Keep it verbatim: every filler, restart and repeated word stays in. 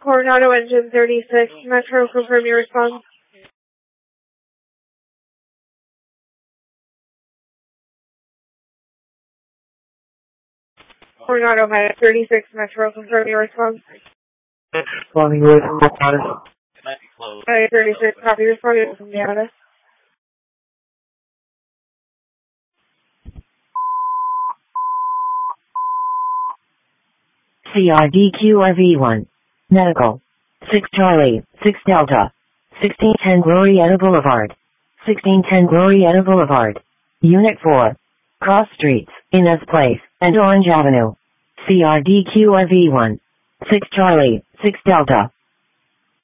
Coronado Engine thirty-six, Metro, confirm your response. Coronado thirty-six, Metro, confirm your response. Flying away from Coronado. Hi, thirty-six, copy, responding from Nevada. C R D Q R V one. Medical. six Charlie, six Delta. sixteen ten Glorieta Boulevard. sixteen ten Glorieta Boulevard. Unit four. Cross Streets, Inez Place, and Orange Avenue. C R D Q R V one. six Charlie, six Delta.